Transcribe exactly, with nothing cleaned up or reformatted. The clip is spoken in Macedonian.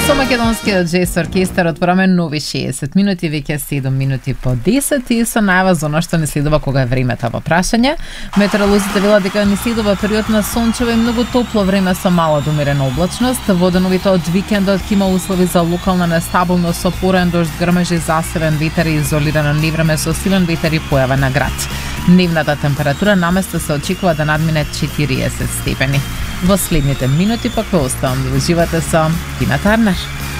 Со македонскиот джез оркестар отвораме нови шеесет минути, веќе седум минути по десет и со најава за она што не следува кога е времето во прашање. Метеоролозите велат дека не следува период на сончево и многу топло време со мала до умерена облачност. Во деновите од викендот ќе има услови за локална нестабилност со порен дожд, грмежи, засевен ветер и изолирано невреме со силен ветер и појава на град. Дневната температура наместо се очекува да надмине четириесет степени. Во следните минути пак ве оставам да уживате со Тина Тарнер.